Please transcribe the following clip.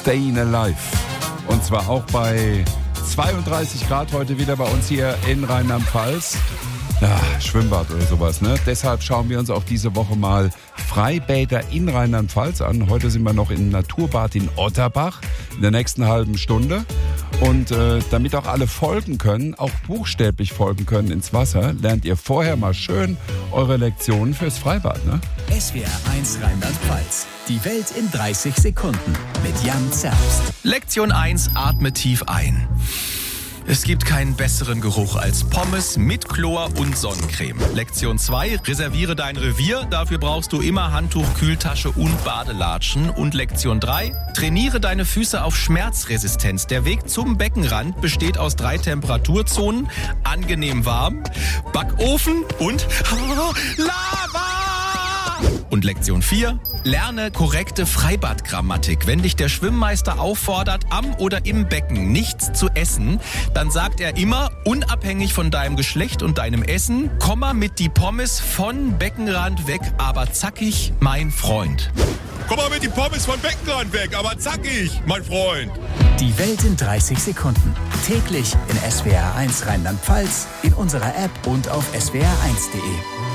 Staying Alive. Und zwar auch bei 32 Grad heute wieder bei uns hier in Rheinland-Pfalz. Ja, Schwimmbad oder sowas, ne? Deshalb schauen wir uns auch diese Woche mal Freibäder in Rheinland-Pfalz an. Heute sind wir noch im Naturbad in Otterbach in der nächsten halben Stunde. Und damit auch alle folgen können, auch buchstäblich folgen können ins Wasser, lernt ihr vorher mal schön eure Lektionen fürs Freibad, ne? SWR 1 Rheinland-Pfalz. Die Welt in 30 Sekunden mit Jan Zerbst. Lektion 1, atme tief ein. Es gibt keinen besseren Geruch als Pommes mit Chlor und Sonnencreme. Lektion 2, reserviere dein Revier. Dafür brauchst du immer Handtuch, Kühltasche und Badelatschen. Und Lektion 3, trainiere deine Füße auf Schmerzresistenz. Der Weg zum Beckenrand besteht aus 3 Temperaturzonen. Angenehm warm, Backofen und Lava! Und Lektion 4, lerne korrekte Freibadgrammatik. Wenn dich der Schwimmmeister auffordert, am oder im Becken nichts zu essen, dann sagt er immer, unabhängig von deinem Geschlecht und deinem Essen, komm mal mit die Pommes von Beckenrand weg, aber zackig, mein Freund. Komm mal mit die Pommes von Beckenrand weg, aber zackig, mein Freund. Die Welt in 30 Sekunden. Täglich in SWR 1 Rheinland-Pfalz, in unserer App und auf swr1.de.